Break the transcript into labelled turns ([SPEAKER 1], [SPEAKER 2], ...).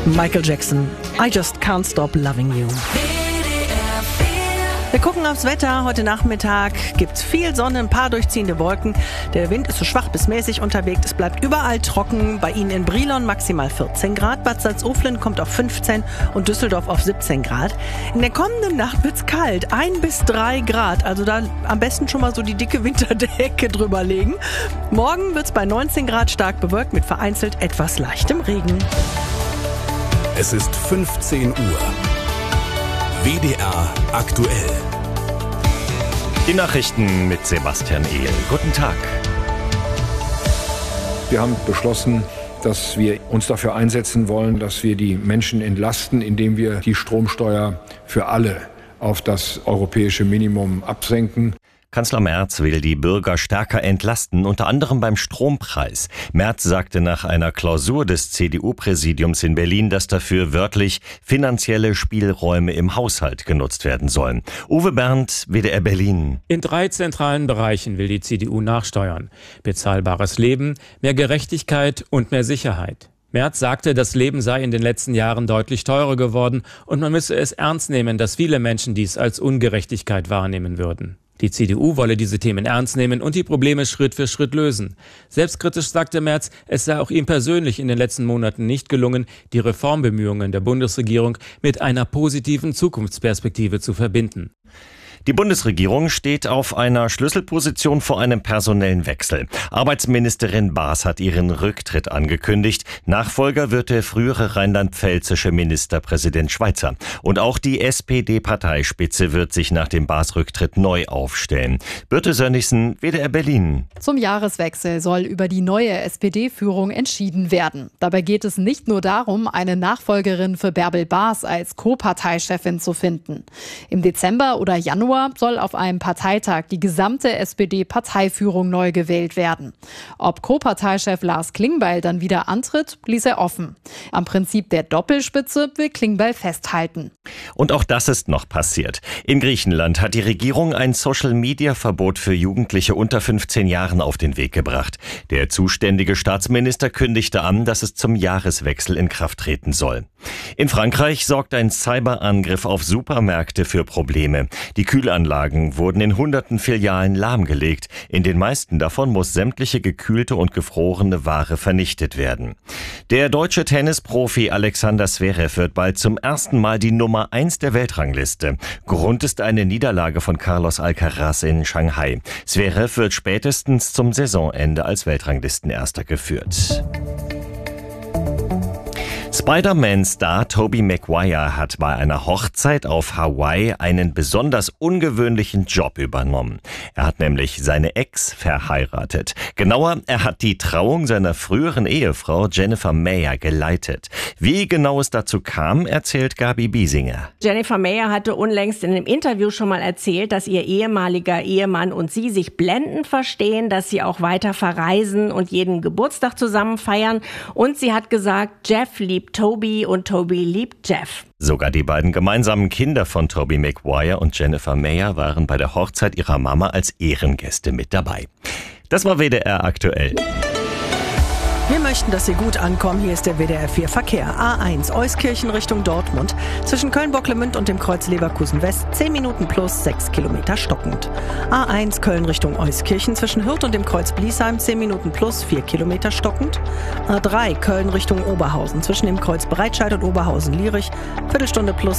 [SPEAKER 1] Michael Jackson, I Just Can't Stop Loving You. Wir gucken aufs Wetter. Heute Nachmittag gibt's viel Sonne, ein paar durchziehende Wolken. Der Wind ist so schwach bis mäßig unterwegs. Es bleibt überall trocken. Bei Ihnen in Brilon maximal 14 Grad. Bad Salzuflen kommt auf 15 und Düsseldorf auf 17 Grad. In der kommenden Nacht wird's kalt. 1 bis 3 Grad. Also da am besten schon mal so die dicke Winterdecke drüber legen. Morgen wird's bei 19 Grad stark bewölkt mit vereinzelt etwas leichtem Regen.
[SPEAKER 2] Es ist 15 Uhr. WDR aktuell.
[SPEAKER 3] Die Nachrichten mit Sebastian Ehl. Guten Tag.
[SPEAKER 4] Wir haben beschlossen, dass wir uns dafür einsetzen wollen, dass wir die Menschen entlasten, indem wir die Stromsteuer für alle auf das europäische Minimum absenken.
[SPEAKER 3] Kanzler Merz will die Bürger stärker entlasten, unter anderem beim Strompreis. Merz sagte nach einer Klausur des CDU-Präsidiums in Berlin, dass dafür wörtlich finanzielle Spielräume im Haushalt genutzt werden sollen. Uwe Berndt, WDR Berlin.
[SPEAKER 5] In 3 zentralen Bereichen will die CDU nachsteuern. Bezahlbares Leben, mehr Gerechtigkeit und mehr Sicherheit. Merz sagte, das Leben sei in den letzten Jahren deutlich teurer geworden und man müsse es ernst nehmen, dass viele Menschen dies als Ungerechtigkeit wahrnehmen würden. Die CDU wolle diese Themen ernst nehmen und die Probleme Schritt für Schritt lösen. Selbstkritisch sagte Merz, es sei auch ihm persönlich in den letzten Monaten nicht gelungen, die Reformbemühungen der Bundesregierung mit einer positiven Zukunftsperspektive zu verbinden.
[SPEAKER 3] Die Bundesregierung steht auf einer Schlüsselposition vor einem personellen Wechsel. Arbeitsministerin Baas hat ihren Rücktritt angekündigt. Nachfolger wird der frühere rheinland-pfälzische Ministerpräsident Schweizer. Und auch die SPD-Parteispitze wird sich nach dem Baas-Rücktritt neu aufstellen. Birte Sönnigsen, WDR Berlin.
[SPEAKER 6] Zum Jahreswechsel soll über die neue SPD-Führung entschieden werden. Dabei geht es nicht nur darum, eine Nachfolgerin für Bärbel Baas als Co-Parteichefin zu finden. Im Dezember oder Januar soll auf einem Parteitag die gesamte SPD-Parteiführung neu gewählt werden. Ob Co-Parteichef Lars Klingbeil dann wieder antritt, ließ er offen. Am Prinzip der Doppelspitze will Klingbeil festhalten.
[SPEAKER 3] Und auch das ist noch passiert. In Griechenland hat die Regierung ein Social-Media-Verbot für Jugendliche unter 15 Jahren auf den Weg gebracht. Der zuständige Staatsminister kündigte an, dass es zum Jahreswechsel in Kraft treten soll. In Frankreich sorgt ein Cyberangriff auf Supermärkte für Probleme. Die Kühlanlagen wurden in hunderten Filialen lahmgelegt. In den meisten davon muss sämtliche gekühlte und gefrorene Ware vernichtet werden. Der deutsche Tennisprofi Alexander Zverev wird bald zum ersten Mal die Nummer 1 der Weltrangliste. Grund ist eine Niederlage von Carlos Alcaraz in Shanghai. Zverev wird spätestens zum Saisonende als Weltranglistenerster geführt. Spider-Man-Star Tobey Maguire hat bei einer Hochzeit auf Hawaii einen besonders ungewöhnlichen Job übernommen. Er hat nämlich seine Ex verheiratet. Genauer, er hat die Trauung seiner früheren Ehefrau Jennifer Mayer geleitet. Wie genau es dazu kam, erzählt Gabi Biesinger.
[SPEAKER 7] Jennifer Mayer hatte unlängst in einem Interview schon mal erzählt, dass ihr ehemaliger Ehemann und sie sich blendend verstehen, dass sie auch weiter verreisen und jeden Geburtstag zusammen feiern. Und sie hat gesagt, Jeff liebt Tobey und Tobey liebt Jeff.
[SPEAKER 3] Sogar die beiden gemeinsamen Kinder von Tobey Maguire und Jennifer Mayer waren bei der Hochzeit ihrer Mama als Ehrengäste mit dabei. Das war WDR aktuell.
[SPEAKER 1] Wir möchten, dass Sie gut ankommen. Hier ist der WDR 4 Verkehr. A1 Euskirchen Richtung Dortmund. Zwischen Köln-Bocklemünd und dem Kreuz Leverkusen West 10 Minuten plus 6 Kilometer stockend. A1 Köln Richtung Euskirchen zwischen Hürth und dem Kreuz Bliesheim 10 Minuten plus 4 Kilometer stockend. A3 Köln Richtung Oberhausen zwischen dem Kreuz Breitscheid und Oberhausen-Lierich Viertelstunde plus